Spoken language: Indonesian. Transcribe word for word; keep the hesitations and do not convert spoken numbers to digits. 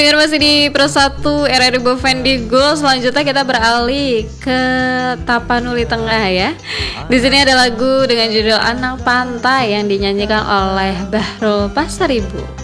Dengar masih di Pro satu R R I Bovendigul. Selanjutnya kita beralih ke Tapanuli Tengah ya. Di sini ada lagu dengan judul Anak Pantai yang dinyanyikan oleh Bahrul Pasaribu.